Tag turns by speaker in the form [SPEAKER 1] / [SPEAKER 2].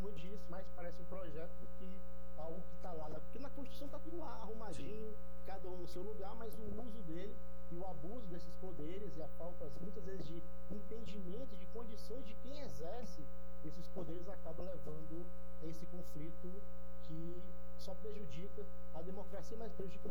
[SPEAKER 1] como eu disse, mais parece um projeto do que algo que está lá. Porque na Constituição está tudo lá, arrumadinho, cada um no seu lugar, mas o uso dele e o abuso desses poderes e a falta, muitas vezes, de entendimento, de condições de quem exerce esses poderes acaba levando a esse conflito que só prejudica a democracia, mas prejudica